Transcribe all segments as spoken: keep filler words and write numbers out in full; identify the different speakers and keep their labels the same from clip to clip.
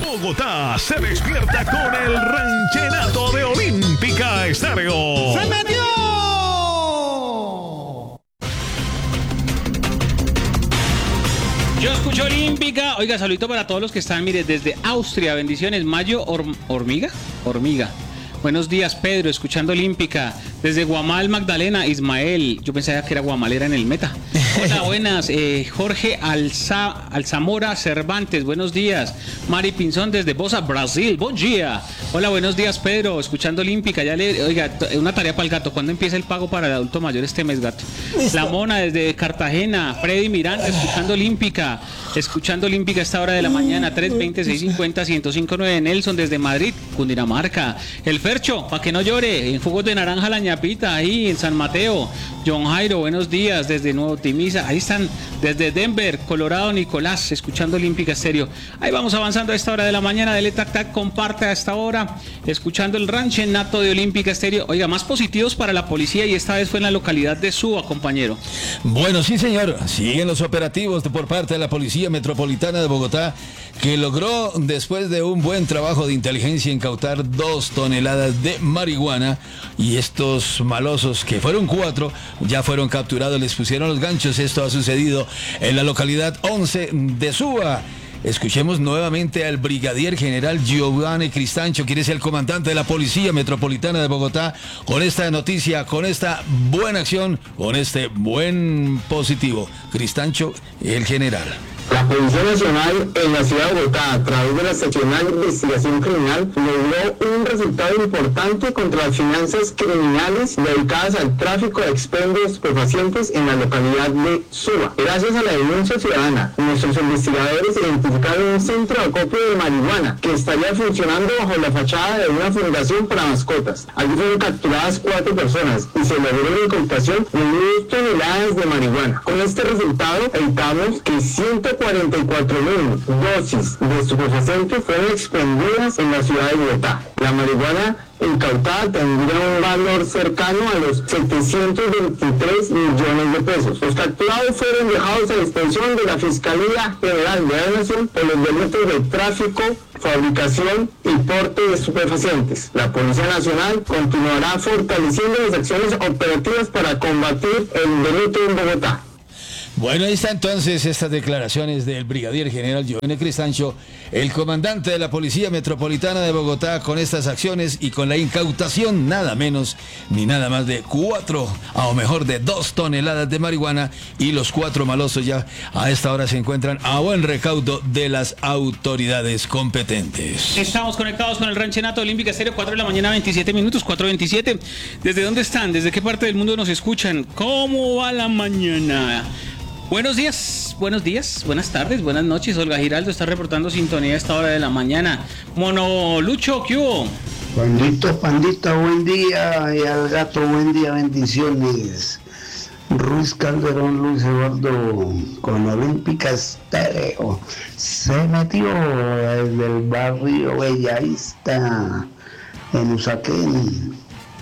Speaker 1: Bogotá se despierta con el ranchenato de Olímpica Estéreo.
Speaker 2: ¡Se metió!
Speaker 3: Yo escucho Olímpica. Oiga, saludito para todos los que están, mire, desde Austria. Bendiciones. Mayo Or- Hormiga. Hormiga. Buenos días, Pedro, escuchando Olímpica. Desde Guamal, Magdalena, Ismael. Yo pensaba que era Guamal, era en el Meta. Hola, buenas. Eh, Jorge Alza, Alzamora Cervantes, buenos días. Mari Pinzón desde Bosa, Brasil. Buen día. Hola, buenos días, Pedro, escuchando Olímpica. Ya le, oiga, una tarea para el gato. ¿Cuándo empieza el pago para el adulto mayor este mes, gato? Listo. La Mona desde Cartagena. Freddy Miranda, escuchando Olímpica. Escuchando Olímpica a esta hora de la mañana. tres veinte, seiscientos cincuenta, ciento cinco punto nueve. Nelson desde Madrid, Cundinamarca. El Fercho, para que no llore. En jugos de naranja la ñapita, ahí en San Mateo. John Jairo, buenos días desde Nuevo Timisa. Ahí están desde Denver, Colorado, Nicolás, escuchando Olímpica Estéreo. Ahí vamos avanzando a esta hora de la mañana. Dele tac tac, comparte a esta hora, escuchando el ranchenato de Olímpica Estéreo. Oiga, más positivos para la policía y esta vez fue en la localidad de Suba, compañero.
Speaker 4: Bueno, sí, señor. Siguen los operativos por parte de la Policía Metropolitana de Bogotá, que logró, después de un buen trabajo de inteligencia, incautar dos toneladas de marihuana, y estos malosos, que fueron cuatro, ya fueron capturados, les pusieron los ganchos. Esto ha sucedido en la localidad once de Suba. Escuchemos nuevamente al brigadier general Giovanni Cristancho, quien es el comandante de la Policía Metropolitana de Bogotá, con esta noticia, con esta buena acción, con este buen positivo. Cristancho, el general.
Speaker 5: La Policía Nacional en la ciudad de Bogotá, a través de la Seccional de Investigación Criminal, logró un resultado importante contra las finanzas criminales dedicadas al tráfico de expendios de estupefacientes en la localidad de Suba. Gracias a la denuncia ciudadana, nuestros investigadores identificaron un centro de acopio de marihuana que estaría funcionando bajo la fachada de una fundación para mascotas. Allí fueron capturadas cuatro personas y se logró la incautación de mil toneladas de marihuana. Con este resultado, evitamos que ciento cuarenta y cuatro mil dosis de estupefacientes fueron expendidas en la ciudad de Bogotá. La marihuana incautada tendría un valor cercano a los setecientos veintitrés millones de pesos. Los capturados fueron dejados a disposición de la Fiscalía General de la Nación por los delitos de tráfico, fabricación y porte de estupefacientes. La Policía Nacional continuará fortaleciendo las acciones operativas para combatir el delito en Bogotá.
Speaker 4: Bueno, ahí está entonces estas declaraciones del brigadier general Giovanni Cristancho, el comandante de la Policía Metropolitana de Bogotá, con estas acciones y con la incautación nada menos ni nada más de cuatro, o mejor de dos toneladas de marihuana, y los cuatro malosos ya a esta hora se encuentran a buen recaudo de las autoridades competentes.
Speaker 3: Estamos conectados con el ranchenato Olímpica Estéreo, cuatro de la mañana, veintisiete minutos, cuatro veintisiete. ¿Desde dónde están? ¿Desde qué parte del mundo nos escuchan? ¿Cómo va la mañana? Buenos días, buenos días, buenas tardes, buenas noches. Olga Giraldo está reportando sintonía a esta hora de la mañana. Mono Lucho, ¿qué hubo?
Speaker 6: Pandito, pandita, buen día. Y al gato, buen día, bendiciones. Ruiz Calderón, Luis Eduardo, con Olímpica Estéreo. Se metió desde el barrio Bellavista, en Usaquén.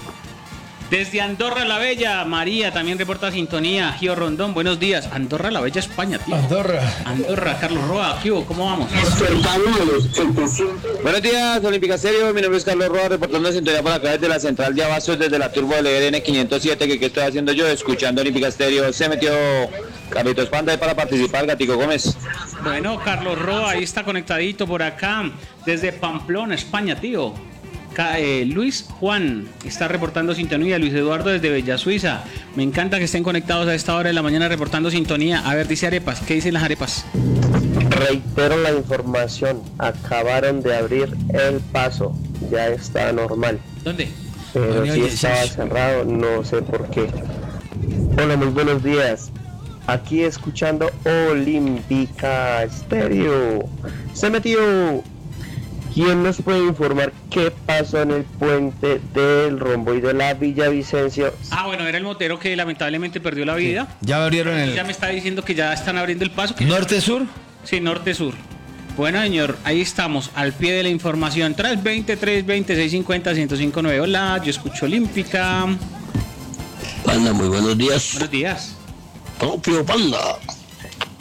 Speaker 3: Desde Andorra la Bella, María también reporta sintonía. Gio Rondón, buenos días. Andorra la Bella, España, tío.
Speaker 4: Andorra.
Speaker 3: Andorra, Carlos Roa, ¿qué hubo? ¿Cómo vamos?
Speaker 7: Buenos días, Olímpica Estéreo. Mi nombre es Carlos Roa, reportando sintonía para acá desde la central de Abastos, desde la turbo del E N quinientos siete. que, que estoy haciendo yo, escuchando Olímpica Estéreo. Se metió Carlitos Panda para participar, Gatico Gómez.
Speaker 3: Bueno, Carlos Roa, ahí está conectadito por acá, desde Pamplona, España, tío. Eh, Luis Juan está reportando sintonía. Luis Eduardo desde Bella Suiza. Me encanta que estén conectados a esta hora de la mañana reportando sintonía. A ver, dice Arepas, ¿qué dicen las arepas?
Speaker 8: Reitero la información, acabaron de abrir el paso, ya está normal.
Speaker 3: ¿Dónde?
Speaker 8: Pero si estaba cerrado, no sé por qué. Hola, muy buenos días. Aquí escuchando Olímpica Estéreo. Se metió. ¿Quién nos puede informar qué pasó en el puente del Rombo y de la Villavicencio?
Speaker 3: Ah, bueno, era el motero que lamentablemente perdió la vida.
Speaker 4: Sí, ya abrieron el...
Speaker 3: Ya me está diciendo que ya están abriendo el paso.
Speaker 4: ¿Norte-sur?
Speaker 3: Sí, norte-sur. Bueno, señor, ahí estamos, al pie de la información. tres veinte, trescientos veinte, seiscientos cincuenta, ciento cinco punto nueve. Hola, yo escucho Olímpica.
Speaker 9: Panda, muy buenos días.
Speaker 3: Buenos días.
Speaker 9: Propio Panda.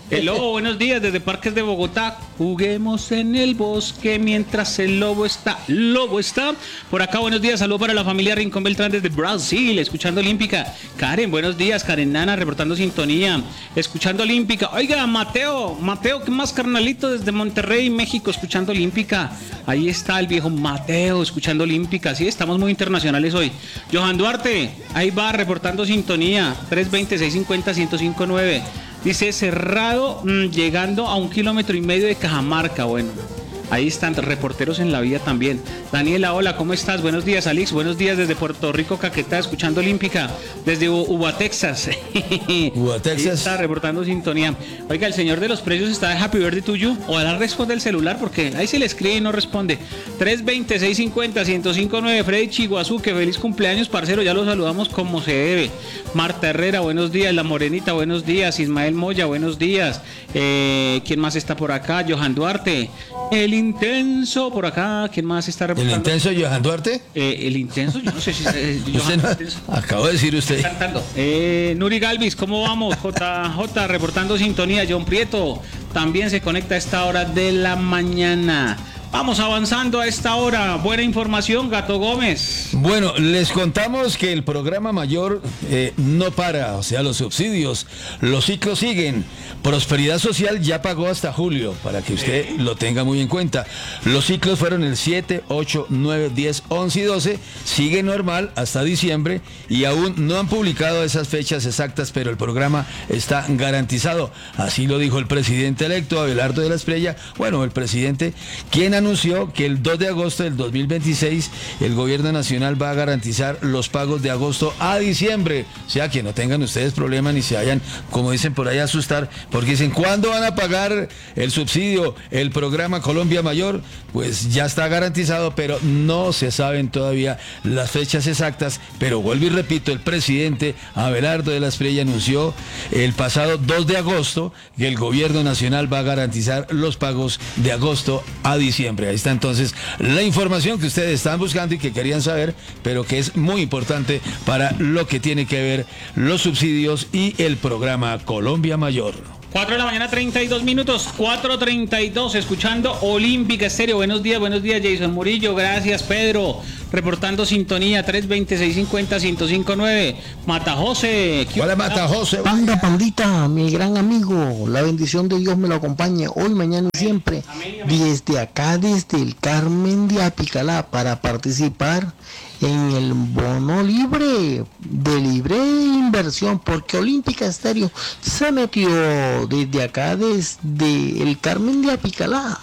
Speaker 3: El lobo, buenos días desde Parques de Bogotá. Juguemos en el bosque mientras el lobo está. Lobo está. Por acá, buenos días. Saludos para la familia Rincón Beltrán desde Brasil, escuchando Olímpica. Karen, buenos días. Karen Nana, reportando sintonía. Escuchando Olímpica. Oiga, Mateo, Mateo, ¿qué más, carnalito? Desde Monterrey, México, escuchando Olímpica. Ahí está el viejo Mateo, escuchando Olímpica. Sí, estamos muy internacionales hoy. Johan Duarte, ahí va, reportando sintonía. tres veinte, seiscientos cincuenta, ciento cinco nueve. Dice cerrado, mmm, llegando a un kilómetro y medio de Cajamarca. Bueno, ahí están reporteros en la vía también. Daniela, hola, ¿cómo estás? Buenos días, Alex. Buenos días desde Puerto Rico, Caquetá, escuchando Olímpica. Desde Uva, Texas.
Speaker 4: Uva, Texas.
Speaker 3: Ahí está reportando sintonía. Oiga, el señor de los precios está de Happy Birthday to you. Ojalá responde el celular porque ahí se le escribe y no responde. tres veinte, seiscientos cincuenta, ciento cinco nueve. Freddy Chiguazú, que feliz cumpleaños, parcero. Ya lo saludamos como se debe. Marta Herrera, buenos días. La Morenita, buenos días. Ismael Moya, buenos días. Eh, ¿Quién más está por acá? Johan Duarte. El Intenso, por acá. ¿Quién más está reportando?
Speaker 4: ¿El Intenso, Johan Duarte?
Speaker 3: Eh, el Intenso, yo no sé si... Eh,
Speaker 4: usted no, acabo de decir usted.
Speaker 3: Cantando. Eh, Nuri Galvis, ¿cómo vamos? J J, reportando sintonía. John Prieto también se conecta a esta hora de la mañana. Vamos avanzando a esta hora. Buena información, Gato Gómez.
Speaker 4: Bueno, les contamos que el programa mayor eh, no para, o sea, los subsidios, los ciclos siguen. Prosperidad Social ya pagó hasta julio, para que usted lo tenga muy en cuenta. Los ciclos fueron el siete, ocho, nueve, diez, once y doce. Sigue normal hasta diciembre y aún no han publicado esas fechas exactas, pero el programa está garantizado. Así lo dijo el presidente electo, Abelardo de la Espriella. Bueno, el presidente, quien anunció que el dos de agosto del dos mil veintiséis el gobierno nacional va a garantizar los pagos de agosto a diciembre. O sea, que no tengan ustedes problemas ni se vayan, como dicen por ahí, a asustar, porque dicen, ¿cuándo van a pagar el subsidio, el programa Colombia Mayor? Pues ya está garantizado, pero no se saben todavía las fechas exactas. Pero vuelvo y repito, el presidente Abelardo de la Espriella anunció el pasado dos de agosto que el gobierno nacional va a garantizar los pagos de agosto a diciembre. Ahí está entonces la información que ustedes están buscando y que querían saber, pero que es muy importante para lo que tiene que ver los subsidios y el programa Colombia Mayor.
Speaker 3: cuatro de la mañana, treinta y dos minutos, cuatro treinta y dos, escuchando Olímpica Estéreo. Buenos días, buenos días, Jason Murillo. Gracias, Pedro. Reportando sintonía, tres veinte, seiscientos cincuenta, ciento cinco nueve. Matajose.
Speaker 4: Hola, Matajose.
Speaker 2: Panda, pandita, mi gran amigo. La bendición de Dios me lo acompañe hoy, mañana y siempre. Desde acá, desde el Carmen de Apicalá, para participar en el bono libre, de libre inversión, porque Olímpica Estéreo se metió desde acá, desde el Carmen de Apicalá,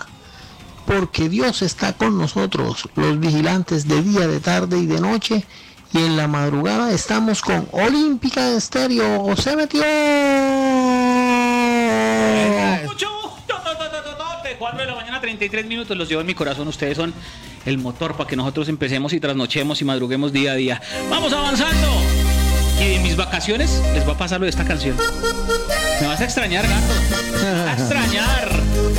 Speaker 2: porque Dios está con nosotros, los vigilantes de día, de tarde y de noche, y en la madrugada estamos con Olímpica Estéreo, se metió.
Speaker 3: cuatro de la mañana, treinta y tres minutos, los llevo en mi corazón. Ustedes son el motor para que nosotros empecemos y trasnochemos y madruguemos día a día. ¡Vamos avanzando! Y en mis vacaciones les va a pasar lo de esta canción. Me vas a extrañar, gato. Me vas a extrañar.